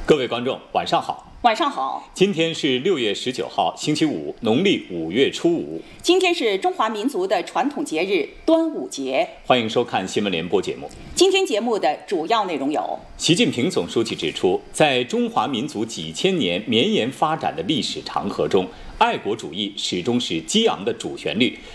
各位观众，晚上好。 晚上好。 今天是6月19号，星期五，农历5月初5。 今天是中华民族的传统节日端午节。 欢迎收看新闻联播节目。 今天节目的主要内容有： 习近平总书记指出，在中华民族几千年绵延发展的历史长河中，爱国主义始终是激昂的主旋律，